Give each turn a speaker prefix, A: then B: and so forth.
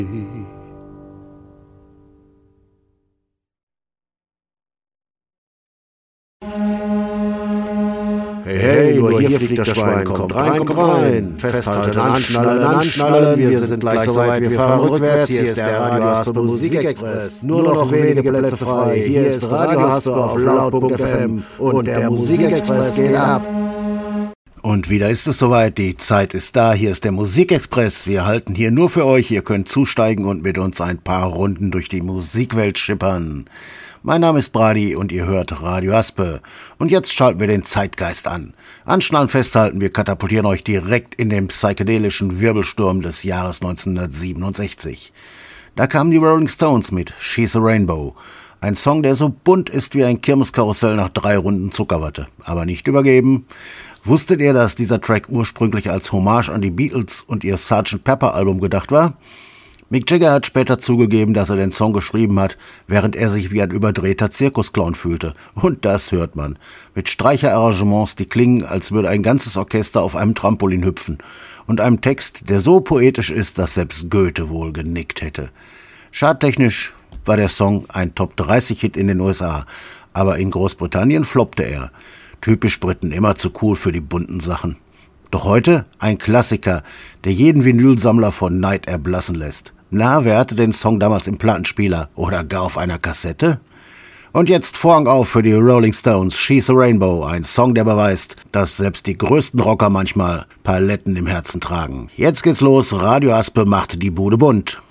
A: Hey, nur hier fliegt das Schwein, kommt rein, festhalten, anschnallen, wir sind gleich soweit, wir fahren rückwärts, hier ist der Radio Haspe Musikexpress, nur noch wenige Plätze frei, hier ist Radio Haspe auf laut.fm und der Musikexpress geht ab.
B: Und wieder ist es soweit, die Zeit ist da, hier ist der Musikexpress, wir halten hier nur für euch, ihr könnt zusteigen und mit uns ein paar Runden durch die Musikwelt schippern. Mein Name ist Brady und ihr hört Radio Haspe. Und jetzt schalten wir den Zeitgeist an. Anschnallen, festhalten, wir katapultieren euch direkt in den psychedelischen Wirbelsturm des Jahres 1967. Da kamen die Rolling Stones mit She's a Rainbow. Ein Song, der so bunt ist wie ein Kirmeskarussell nach 3 Runden Zuckerwatte. Aber nicht übergeben. Wusstet ihr, dass dieser Track ursprünglich als Hommage an die Beatles und ihr Sgt. Pepper Album gedacht war? Mick Jagger hat später zugegeben, dass er den Song geschrieben hat, während er sich wie ein überdrehter Zirkusclown fühlte. Und das hört man. Mit Streicherarrangements, die klingen, als würde ein ganzes Orchester auf einem Trampolin hüpfen. Und einem Text, der so poetisch ist, dass selbst Goethe wohl genickt hätte. Charttechnisch war der Song ein Top-30-Hit in den USA. Aber in Großbritannien floppte er. Typisch Briten, immer zu cool für die bunten Sachen. Doch heute ein Klassiker, der jeden Vinylsammler von Neid erblassen lässt. Na, wer hatte den Song damals im Plattenspieler oder gar auf einer Kassette? Und jetzt Vorhang auf für die Rolling Stones, She's a Rainbow, ein Song, der beweist, dass selbst die größten Rocker manchmal Paletten im Herzen tragen. Jetzt geht's los, Radio Haspe macht die Bude bunt.